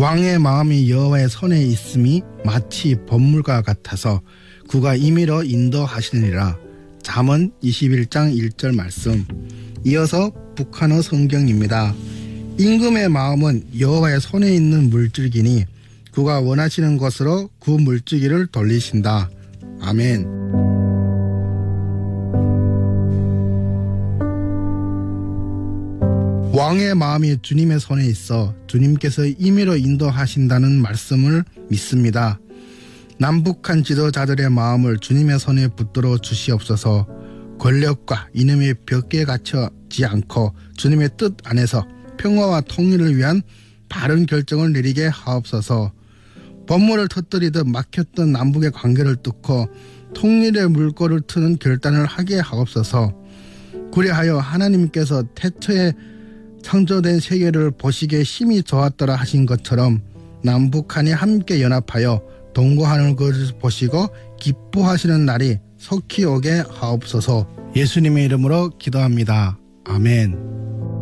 왕의 마음이 여호와의 손에 있음이 마치 번물과 같아서 그가 임의로 인도하시느니라. 잠언 21장 1절 말씀. 이어서 북한어 성경입니다. 임금의 마음은 여호와의 손에 있는 물줄기니 그가 원하시는 것으로 그 물줄기를 돌리신다. 아멘. 왕의 마음이 주님의 손에 있어 주님께서 임의로 인도하신다는 말씀을 믿습니다. 남북한 지도자들의 마음을 주님의 손에 붙들어 주시옵소서. 권력과 이념의 벽에 갇히지 않고 주님의 뜻 안에서 평화와 통일을 위한 바른 결정을 내리게 하옵소서. 번물을 터뜨리듯 막혔던 남북의 관계를 뚫고 통일의 물꼬를 트는 결단을 하게 하옵소서. 그리하여 하나님께서 태초에 창조된 세계를 보시기에 힘이 좋았더라 하신 것처럼 남북한이 함께 연합하여 동거하는 것을 보시고 기뻐하시는 날이 속히 오게 하옵소서. 예수님의 이름으로 기도합니다. 아멘.